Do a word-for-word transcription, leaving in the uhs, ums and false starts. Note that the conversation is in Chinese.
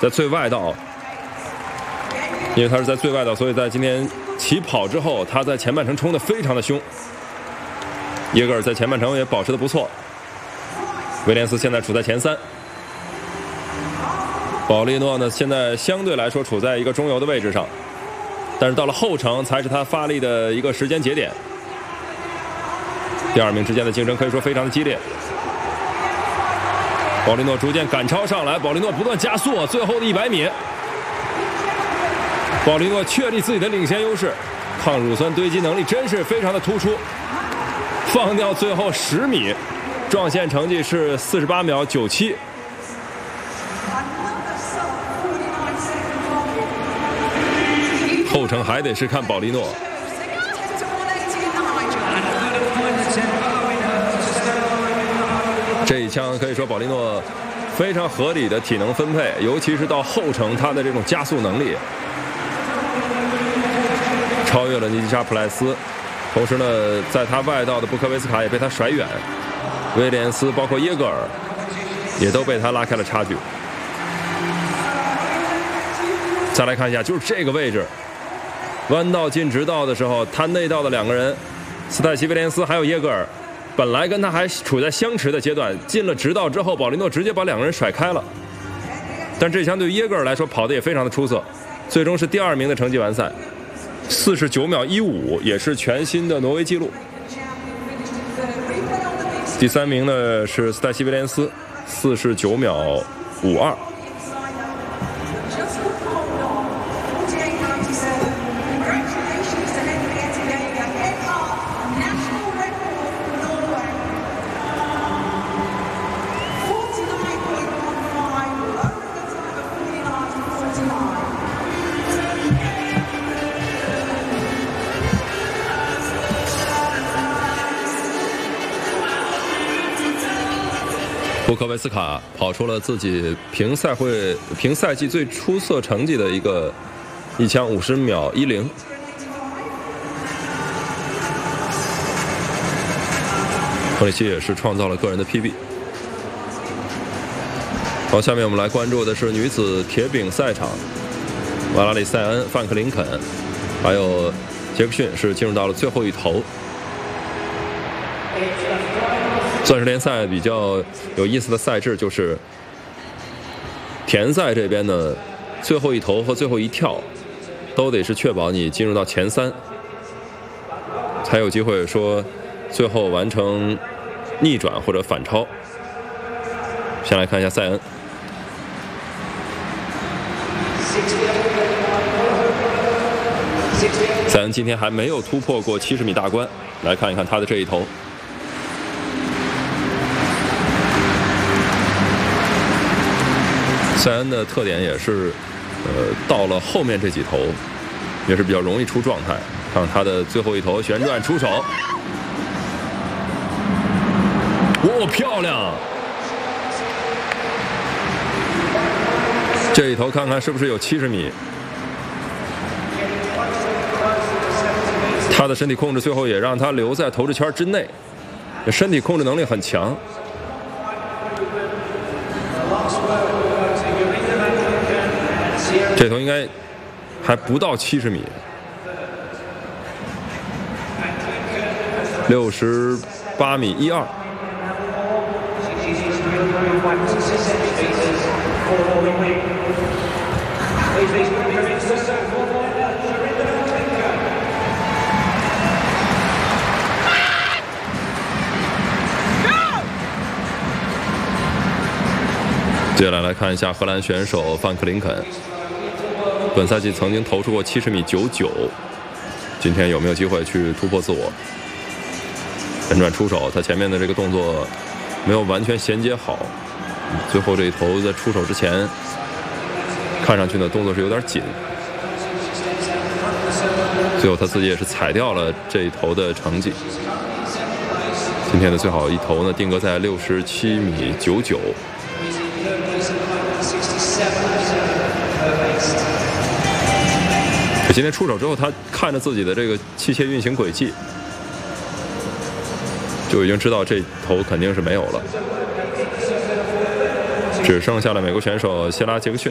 在最外道，因为他是在最外道，所以在今天起跑之后，他在前半程冲得非常的凶。耶格尔在前半程也保持得不错，威廉斯现在处在前三。保利诺呢，现在相对来说处在一个中游的位置上，但是到了后程才是他发力的一个时间节点。第二名之间的竞争可以说非常的激烈。保利诺逐渐赶超上来，保利诺不断加速，最后的一百米，保利诺确立自己的领先优势，抗乳酸堆积能力真是非常的突出。放掉最后十米，撞线成绩是四十八秒九七。后程还得是看保利诺。这一枪可以说保利诺非常合理的体能分配，尤其是到后程他的这种加速能力，超越了尼基沙普莱斯。同时呢，在他外道的布科维斯卡也被他甩远，威廉斯包括耶格尔也都被他拉开了差距。再来看一下，就是这个位置，弯道进直道的时候，他内道的两个人，斯泰西威廉斯还有耶格尔，本来跟他还处在相持的阶段，进了直道之后，保利诺直接把两个人甩开了。但这相对于耶格尔来说跑得也非常的出色，最终是第二名的成绩完赛。四十九秒一五也是全新的挪威纪录。第三名呢是斯泰西威廉斯，四十九秒五二。布科维斯卡跑出了自己平赛会平赛季最出色成绩的一个一枪五十秒一零。托里奇也是创造了个人的 P B。好，下面我们来关注的是女子铁饼赛场，瓦拉里塞恩、范克林肯还有杰克逊是进入到了最后一头。钻石联赛比较有意思的赛制就是田赛这边呢，最后一投和最后一跳都得是确保你进入到前三，才有机会说最后完成逆转或者反超。先来看一下塞恩，塞恩今天还没有突破过七十米大关，来看一看他的这一投。塞恩的特点也是，呃，到了后面这几投，也是比较容易出状态。看他的最后一投旋转出手，哇，漂亮！这一投看看是不是有七十米？他的身体控制最后也让他留在投掷圈之内，身体控制能力很强。这头应该还不到七十米，六十八米一二。接下来来看一下荷兰选手范克林肯。本赛季曾经投出过七十米九九，今天有没有机会去突破自我？旋转出手，他前面的这个动作没有完全衔接好，最后这一投在出手之前，看上去呢动作是有点紧，最后他自己也是踩掉了这一投的成绩。今天的最好一投呢定格在六十七米九九。今天出手之后，他看着自己的这个器械运行轨迹，就已经知道这头肯定是没有了，只剩下了美国选手谢拉杰克逊。